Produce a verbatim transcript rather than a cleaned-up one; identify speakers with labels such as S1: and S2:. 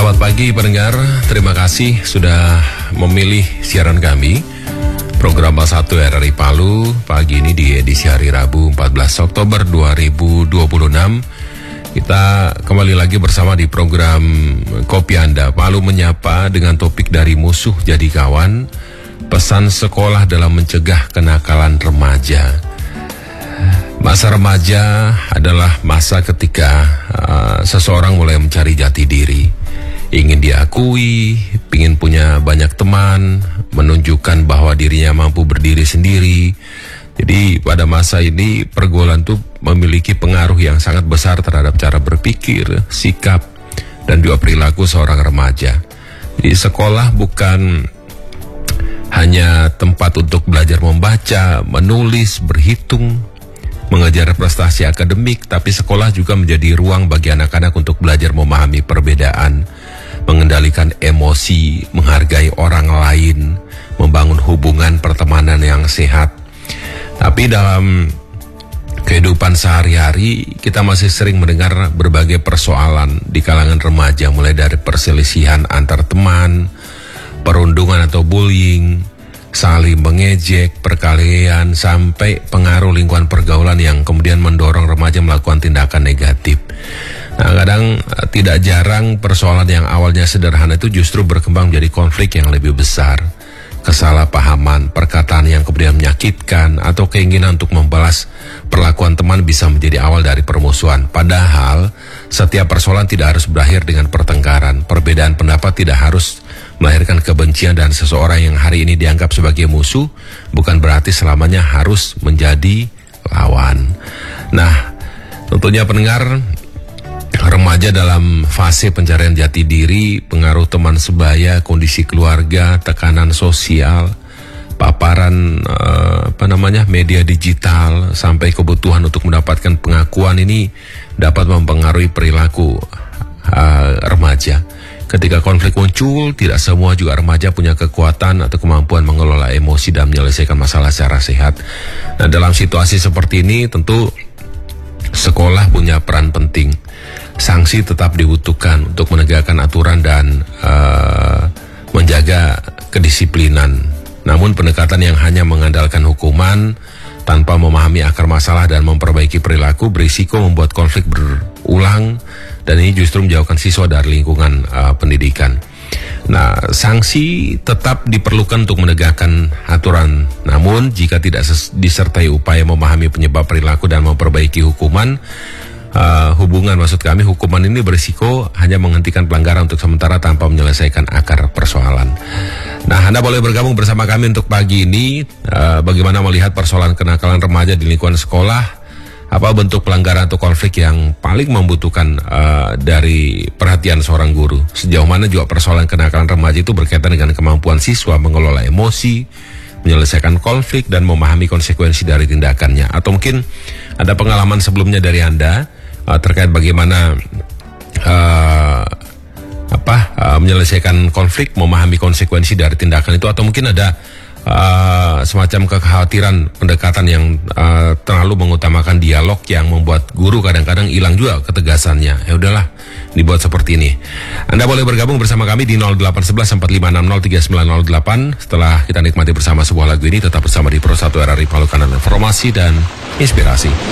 S1: Selamat pagi pendengar, terima kasih sudah memilih siaran kami. Program satu R R I Palu pagi ini di edisi hari Rabu empat belas Oktober dua ribu dua puluh enam. Kita kembali lagi bersama di program Kopi Anda Palu Menyapa dengan topik dari musuh jadi kawan, pesan sekolah dalam mencegah kenakalan remaja. Masa remaja adalah masa ketika uh, seseorang mulai mencari jati diri, ingin diakui, ingin punya banyak teman, menunjukkan bahwa dirinya mampu berdiri sendiri. Jadi pada masa ini pergaulan itu memiliki pengaruh yang sangat besar terhadap cara berpikir, sikap, dan juga perilaku seorang remaja. Jadi sekolah bukan hanya tempat untuk belajar membaca, menulis, berhitung, mengejar prestasi akademik, tapi sekolah juga menjadi ruang bagi anak-anak untuk belajar memahami perbedaan, mengendalikan emosi, menghargai orang lain, membangun hubungan pertemanan yang sehat. Tapi dalam kehidupan sehari-hari kita masih sering mendengar berbagai persoalan di kalangan remaja, mulai dari perselisihan antar teman, perundungan atau bullying, saling mengejek, perkelahian, sampai pengaruh lingkungan pergaulan yang kemudian mendorong remaja melakukan tindakan negatif. Nah, kadang tidak jarang persoalan yang awalnya sederhana itu justru berkembang menjadi konflik yang lebih besar. Kesalahpahaman, perkataan yang kemudian menyakitkan, atau keinginan untuk membalas perlakuan teman bisa menjadi awal dari permusuhan. Padahal setiap persoalan tidak harus berakhir dengan pertengkaran. Perbedaan pendapat tidak harus melahirkan kebencian, dan seseorang yang hari ini dianggap sebagai musuh bukan berarti selamanya harus menjadi lawan. Nah, tentunya pendengar, remaja dalam fase pencarian jati diri, pengaruh teman sebaya, kondisi keluarga, tekanan sosial, paparan eh, apa namanya media digital, sampai kebutuhan untuk mendapatkan pengakuan ini dapat mempengaruhi perilaku eh, remaja. Ketika konflik muncul, tidak semua juga remaja punya kekuatan atau kemampuan mengelola emosi dan menyelesaikan masalah secara sehat. Nah, dalam situasi seperti ini tentu sekolah punya peran penting. Sanksi tetap dibutuhkan untuk menegakkan aturan dan uh, menjaga kedisiplinan. Namun pendekatan yang hanya mengandalkan hukuman tanpa memahami akar masalah dan memperbaiki perilaku berisiko membuat konflik berulang, dan ini justru menjauhkan siswa dari lingkungan uh, pendidikan. Nah, sanksi tetap diperlukan untuk menegakkan aturan. Namun jika tidak disertai upaya memahami penyebab perilaku dan memperbaiki hukuman, uh, hubungan maksud kami hukuman ini berisiko hanya menghentikan pelanggaran untuk sementara tanpa menyelesaikan akar persoalan. Nah, Anda boleh bergabung bersama kami untuk pagi ini. Uh, bagaimana melihat persoalan kenakalan remaja di lingkungan sekolah? Apa bentuk pelanggaran atau konflik yang paling membutuhkan uh, dari perhatian seorang guru? Sejauh mana juga persoalan kenakalan remaja itu berkaitan dengan kemampuan siswa mengelola emosi, menyelesaikan konflik, dan memahami konsekuensi dari tindakannya? Atau mungkin ada pengalaman sebelumnya dari Anda uh, terkait bagaimana uh, apa uh, menyelesaikan konflik, memahami konsekuensi dari tindakan itu? Atau mungkin ada Uh, semacam kekhawatiran pendekatan yang uh, terlalu mengutamakan dialog yang membuat guru kadang-kadang hilang juga ketegasannya. Ya udahlah, dibuat seperti ini. Anda boleh bergabung bersama kami di nol delapan satu satu empat lima enam nol tiga sembilan nol delapan. Setelah kita nikmati bersama sebuah lagu ini, tetap bersama di Pro satu R R I Palu, kanal informasi dan inspirasi.